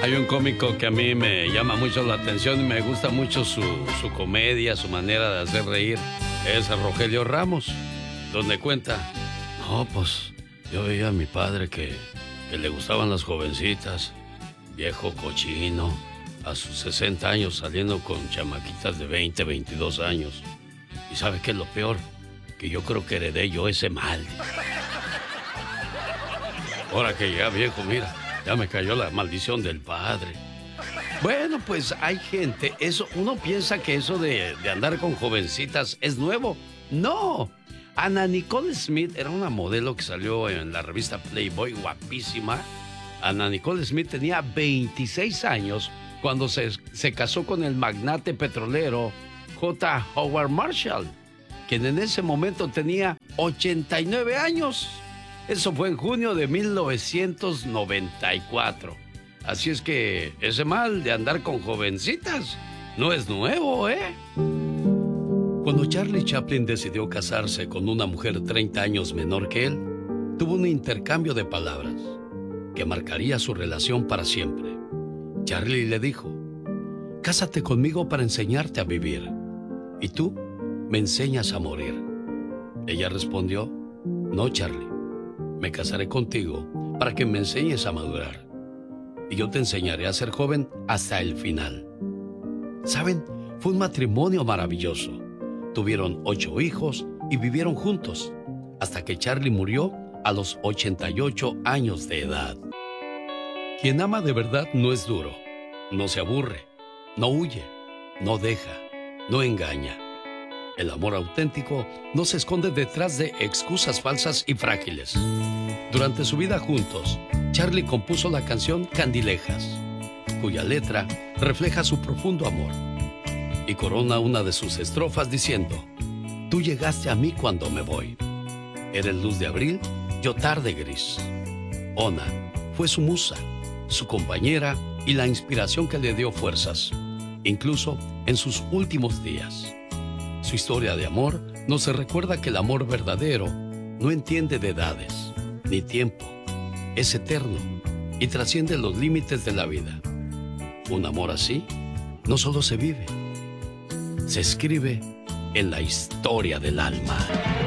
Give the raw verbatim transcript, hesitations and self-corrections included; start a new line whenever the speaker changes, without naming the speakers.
Hay un cómico que a mí me llama mucho la atención y me gusta mucho su, su comedia, su manera de hacer reír. Es Rogelio Ramos, donde cuenta, no, pues yo veía a mi padre que, que le gustaban las jovencitas, viejo cochino, a sus sesenta años saliendo con chamaquitas de veinte, veintidós años. ¿Y sabe qué es lo peor? Que yo creo que heredé yo ese mal. Ahora que ya viejo, mira, ya me cayó la maldición del padre. Bueno, pues hay gente, eso, uno piensa que eso de, de andar con jovencitas es nuevo. ¡No! Ana Nicole Smith era una modelo que salió en la revista Playboy, guapísima. Ana Nicole Smith tenía veintiséis años cuando se, se casó con el magnate petrolero J. Howard Marshall, quien en ese momento tenía ochenta y nueve años. Eso fue en junio de mil novecientos noventa y cuatro. Así es que ese mal de andar con jovencitas no es nuevo, ¿eh? Cuando Charlie Chaplin decidió casarse con una mujer treinta años menor que él, tuvo un intercambio de palabras que marcaría su relación para siempre. Charlie le dijo, cásate conmigo para enseñarte a vivir, y tú me enseñas a morir. Ella respondió, no, Charlie, me casaré contigo para que me enseñes a madurar, y yo te enseñaré a ser joven hasta el final. ¿Saben? Fue un matrimonio maravilloso. Tuvieron ocho hijos y vivieron juntos, hasta que Charlie murió a los ochenta y ocho años de edad. Quien ama de verdad no es duro, no se aburre, no huye, no deja, no engaña. El amor auténtico no se esconde detrás de excusas falsas y frágiles. Durante su vida juntos, Charlie compuso la canción Candilejas, cuya letra refleja su profundo amor, y corona una de sus estrofas diciendo, tú llegaste a mí cuando me voy. Eres luz de abril, yo tarde gris. Ona fue su musa, su compañera y la inspiración que le dio fuerzas, incluso en sus últimos días. Su historia de amor nos recuerda que el amor verdadero no entiende de edades ni tiempo. Es eterno y trasciende los límites de la vida. Un amor así no solo se vive, se escribe en la historia del alma.